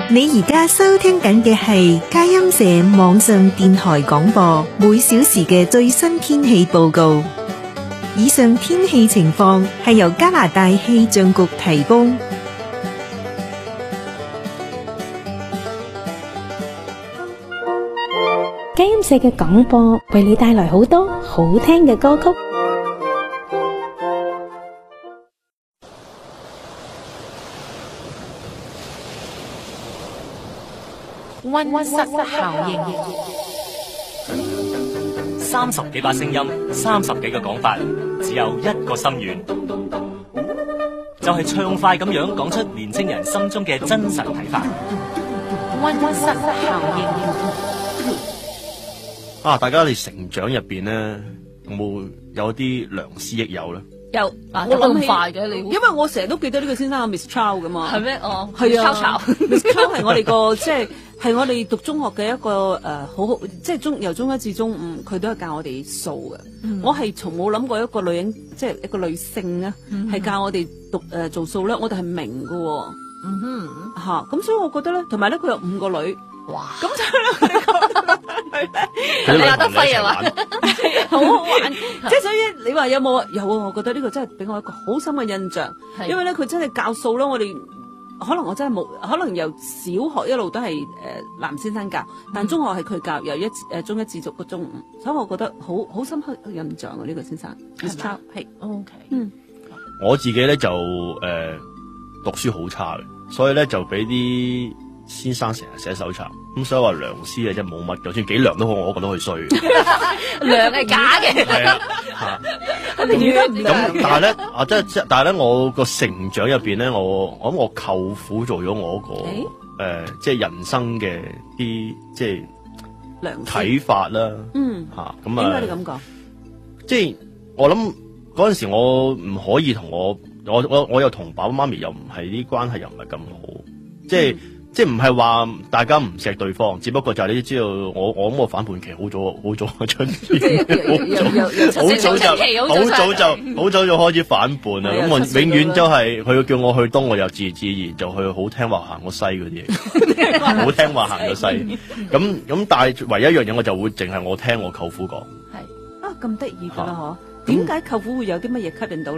你而家收聽緊嘅係佳音社網上電台廣播，每小時嘅最新天氣報告。以上天氣情況係由加拿大氣象局提供。 佳音社嘅廣播為你帶來好多好聽嘅歌曲。 溫室效應，30幾把聲音，30幾個講法，只有一個心願，就係暢快咁樣講出年青人心中嘅真實睇法。溫室效應啊！大家你成長入邊咧，有啲良師益友咧？ 有， 我諗咁快嘅你， 因為我成日都記得呢個先生係 Miss Chow 噶嘛。 係咩？哦， 係啊 ，Miss Chow 係我哋個即係我哋讀中學嘅一個好好，即係由中一至中五，佢都係教我哋數嘅。我係從冇諗過一個女人，即係一個女性啊，係教我哋做數咧，我哋係明㗎。咁所以我覺得咧，同埋咧佢有5個女。哇！咁所以咧，我哋覺得佢有得揮啊嘛， 好好玩。即係所以你話有冇？有啊！我覺得呢個真係俾我一個好深嘅印象，因為咧佢真係教數啦。我哋可能我真係冇，可能由小學一路都係藍先生教，但中學係佢教，由中一至讀到中五，所以我覺得好深刻嘅印象啊！呢個先生 Miss Chow 係 OK。 我自己咧就讀書好差嘅，所以咧就俾啲先生成日寫手冊，咁所以話良師啊，真係冇乜，就算幾良都好，我覺得佢衰。 良係假嘅。係啊， 咁但係咧但係咧，我個成長入邊咧，我諗我舅父做咗我個即係人生嘅啲即係睇法啦。咁點解你咁講？ 即係我諗嗰陣時，我唔可以同我又同爸爸媽咪又唔係啲關係又唔係咁好，即係唔係話大家唔錫對方，只不過就係你知道我諗我反叛期好早出現，好早就開始反叛啦。咁我永遠都係佢叫我去東，我又自然就去好聽話行個西嗰啲嘢，好聽話行個西。咁但係唯一一樣嘢我就會淨係我聽我舅父講。 係啊，咁得意噶啦嗬？點解舅父會有啲乜嘢吸引到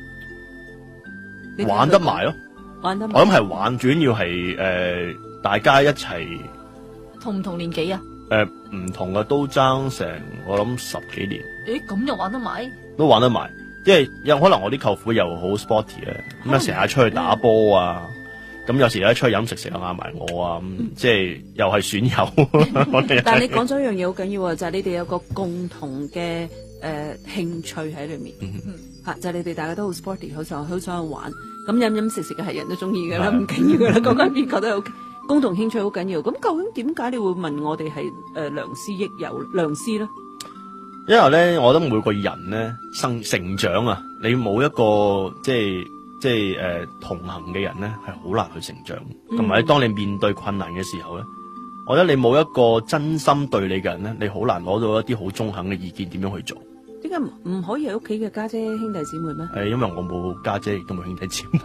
你？ 玩得埋咯。我諗係玩，主要係大家一齊同唔同年紀啊？ 唔同嘅都爭成我諗10幾年。 咁又玩得埋？都玩得埋，即係有可能我啲舅父又好 sporty 咧，咁啊成日出去打波啊，咁有時咧出去飲食又嗌埋我啊，即係又係損友。 但係你講咗一樣嘢好緊要啊，就係你哋有個共同嘅興趣喺裏面，就係你哋大家都好 sporty，好想去玩。咁飲食嘅係人都中意㗎啦，唔緊要㗎啦，講緊邊個都有共同興趣好緊要。咁究竟點解你會問我哋係良師益友良師咧？ 因為咧，我覺得每個人咧成長啊，你冇一個即係同行嘅人咧，係好難去成長。同埋當你面對困難嘅時候咧，我覺得你冇一個真心對你嘅人咧，你好難攞到一啲好中肯嘅意見點樣去做。 點解唔可以係屋企嘅家姐兄弟姊妹咩？ 因為我冇家姐亦都冇兄弟姊妹。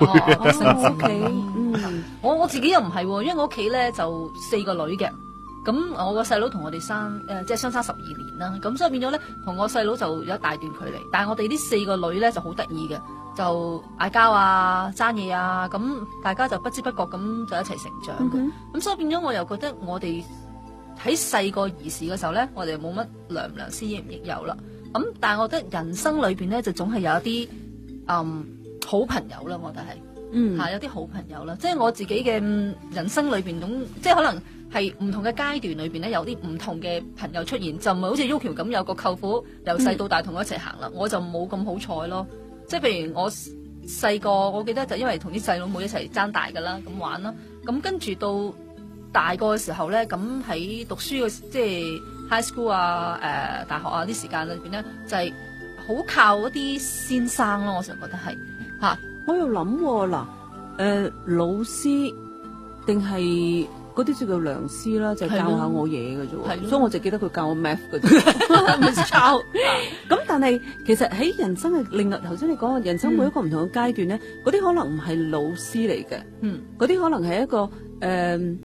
我自己又唔係，因為我屋企咧就4個女嘅，咁我個細佬同我哋即係相差12年啦，咁所以變咗咧同我細佬就有一大段距離。但係我哋呢4個女咧就好得意嘅，就嗌交啊、爭嘢啊，咁大家就不知不覺咁就一齊成長嘅。咁所以變咗我又覺得我哋喺細個兒時嘅時候咧，我哋冇乜良師益友啦。咁但係我覺得人生裏邊咧就總係有一啲好朋友啦，我覺得係有啲好朋友啦，即係我自己嘅人生裏邊咁，即係可能係唔同嘅階段裏邊咧有啲唔同嘅朋友出現，就唔係好似 Yuki 咁有個舅父由細到大同我一齊行啦，我就冇咁好彩咯。即係譬如我細個，我記得就因為同啲細佬妹一齊爭大噶啦，咁玩啦，咁跟住到大個嘅時候咧，咁喺讀書嘅即係 high school 啊，大學啊啲時間裏邊咧，就係好靠嗰啲先生咯，我成日覺得係嚇。 我又諗嗱，老師定係嗰啲叫良師啦，就係教下我嘢嘅啫，所以我就記得佢教我 math 嘅啫，Miss Chow。咁但係其實喺人生嘅另外，頭先你講嘅人生每一個唔同嘅階段咧，嗰啲可能唔係老師嚟嘅，嗰啲可能係一個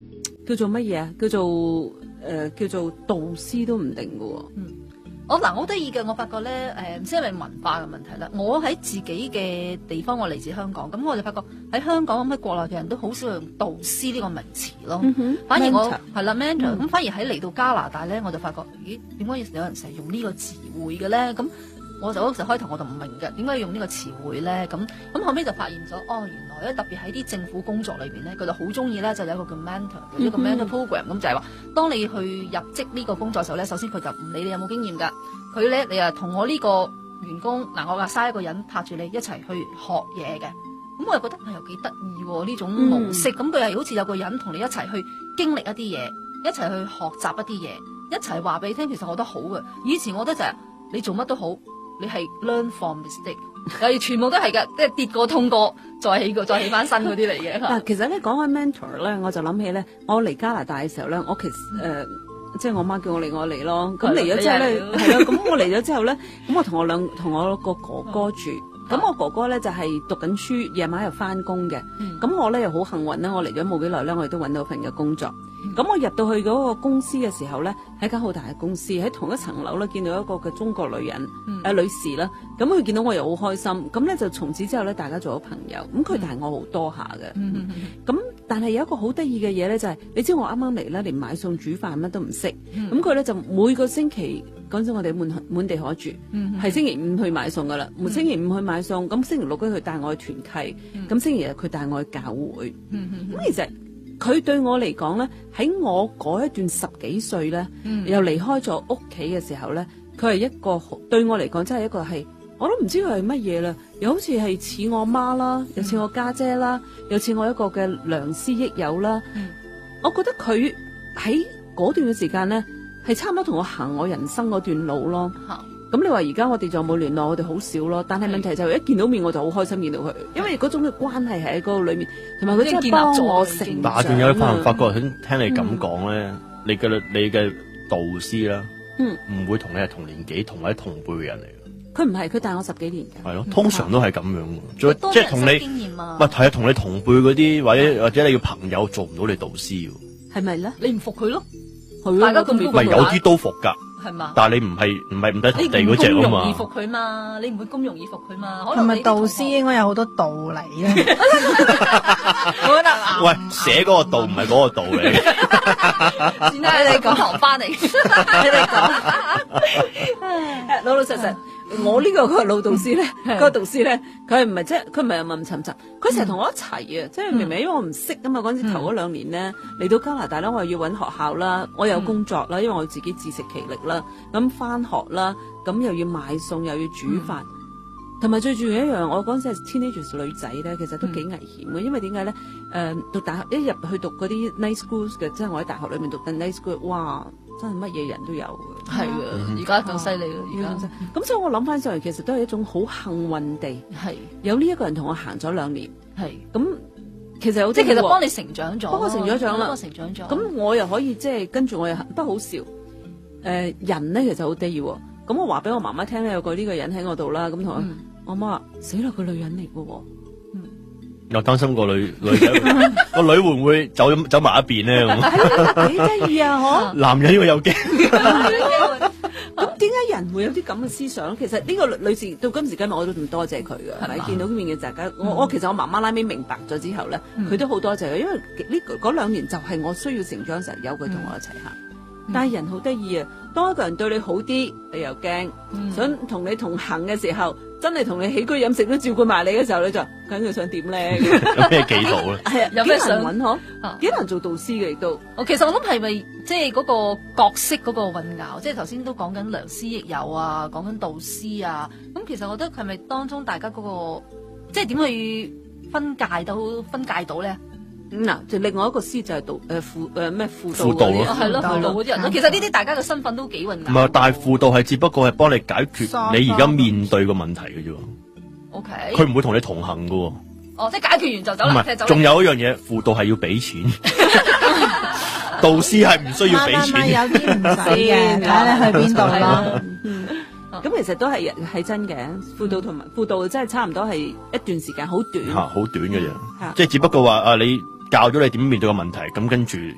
叫做乜嘢啊？叫做導師都唔定嘅喎。 我好得意嘅，我發覺咧，唔知係咪文化嘅問題啦。我喺自己嘅地方，我嚟自香港，咁我就發覺喺香港咁喺國內嘅人都好少用導師呢個名詞咯。反而我係啦 mentor，咁反而喺嚟到加拿大咧，我就發覺，咦，點解有人成日用呢個詞彙嘅咧？咁我就嗰時開頭我就唔明嘅，點解要用呢個詞彙咧？咁後尾就發現咗，原來咧特別喺啲政府工作裏邊咧，佢就好中意咧，就有一個叫 mentor，一個 mentor program，咁就係話，當你去入職呢個工作嘅時候咧，首先佢就唔理你有冇經驗㗎，佢咧你啊同我呢個員工我話嘥一個人拍住你一齊去學嘢嘅，咁我又覺得又幾得意喎呢種模式，咁佢係好似有個人同你一齊去經歷一啲嘢，一齊去學習一啲嘢，一齊話俾你聽，其實我覺得好嘅。以前我覺得就係你做乜都好。你係 learn from mistake，全部都係㗎，即係跌過痛過，再起翻身嗰啲嚟嘅。 嗱，其實咧講開 mentor 咧，我就諗起咧，我嚟加拿大嘅時候咧，我其實即係我媽叫我嚟咯。咁嚟咗之後咧，係啦，咁我嚟咗之後咧，咁我同我個哥哥住。咁我哥哥咧就係讀緊書，夜晚又翻工嘅。咁我咧又好幸運啦，我嚟咗冇幾耐咧，我亦都揾到份嘅工作。咁我入到去嗰個公司嘅時候咧，係一間好大嘅公司，喺同一層樓咧見到一個嘅中國女人女士啦。咁佢見到我又好開心，咁咧就從此之後咧，大家做咗朋友。咁佢大我好多下嘅。咁但係有一個好得意嘅嘢咧，就係你知我啱啱嚟咧，連買餸煮飯乜都唔識。咁佢咧就每個星期嗰陣時我哋滿地可住，係星期五去買餸噶啦。星期五去買餸，咁星期六佢帶我去團契，咁星期日佢帶我去教會。咁其實佢對我嚟講咧，喺我嗰一段10幾歲咧，又離開咗屋企嘅時候咧，佢係一個對我嚟講真係一個係，我都唔知佢係乜嘢啦，又好似係似我媽啦，又似我家姐啦，又似我一個嘅良師益友啦。我覺得佢喺嗰段嘅時間咧，係差唔多同我行我人生嗰段路咯。咁你話而家我哋就冇聯絡，我哋好少咯。但係問題就係一見到面我就好開心見到佢，因為嗰種嘅關係係喺嗰個裏面，同埋佢真係幫我成長。 但係仲有發覺，聽你咁講咧，你嘅導師啦，唔會同你係同年紀同或者同輩嘅人嚟嘅。 佢唔係，佢大我10幾年嘅。 係咯，通常都係咁樣嘅，即係同你經驗啊。 唔係同你同輩嗰啲，或者你嘅朋友做唔到你導師喎。 係咪咧？ 你唔服佢咯？ 大家咁唔係有啲都服㗎。 係嘛？ 但係你唔係唔使投地嗰隻啊嘛。你唔容易服佢嘛？你唔會咁容易服佢嘛？可能咪導師應該有好多道理咧。 我覺得喂，寫嗰個道唔係嗰個道理。 先啦，你講行翻嚟。你哋講。 老實實。我呢個老導師咧，嗰個導師咧，佢唔係即係佢唔係暗沉沉，佢成日同我一齊啊！即係明明因為我唔識啊嘛，嗰陣時頭嗰2年咧嚟到加拿大咧，我又要揾學校啦，我有工作啦，因為我自己自食其力啦，咁翻學啦，咁又要買餸又要煮飯，同埋最重要一樣，我嗰陣時係 teenagers 女仔咧，其實都幾危險嘅，因為點解咧？讀大學一入去讀嗰啲 night schools 嘅，即係我喺大學裏面讀緊 night school， 哇！真係乜嘢人都有嘅， 係啊！而家更犀利啦，而家咁所以我諗翻上嚟，其實都係一種好幸運地，係有呢一個人同我行咗2年，係咁其實即係其實幫你成長咗， 幫我成長咗啦， 幫我成長咗。 咁我又可以即係跟住我又不好笑，人咧其實好得意喎。咁我話俾我媽媽聽咧，有個呢個人喺我度啦，咁同我媽話死啦，個女人嚟嘅喎。 又擔心個女仔個女會唔會走埋一邊咧？ 幾得意啊！嗬， 男人呢個有驚。 咁點解人會有啲咁嘅思想？其實呢個女士到今時今日我都唔多謝佢嘅，係咪？見到面嘅大家，我其實我媽媽拉尾明白咗之後咧，佢都好多謝佢，因為嗰2年就係我需要成長嘅時候，有佢同我一齊行。但係人好得意啊！當一個人對你好啲，你又驚；想同你同行嘅時候，真係同你起居飲食都照顧埋你嘅時候，你就究竟想點咧？ 有咩企圖咧？ 係啊，有咩想揾嗬？幾難做導師嘅亦都。 其實我諗係咪即係嗰個角色嗰個混淆？即係頭先都講緊良師益友啊，講緊導師啊。咁其實我覺得係咪當中大家嗰個即係點去分界到咧？ 嗱，就另外一個師就係輔導咯， 係咯，輔導嗰啲人咯。其實呢啲大家嘅身份都幾混淆。 唔係，但係輔導係只不過係幫你解決你而家面對個問題嘅啫。 OK， 佢唔會同你同行嘅。 哦，即係解決完就走啦。唔係， 仲有一樣嘢，輔導係要俾錢，導師係唔需要俾錢。 有啲唔使嘅，睇你去邊度啦。 咁其實都係真嘅，輔導真係差唔多係一段時間，好短。 好短嘅啫，即係只不過話你教咗你點面對個問題，咁跟住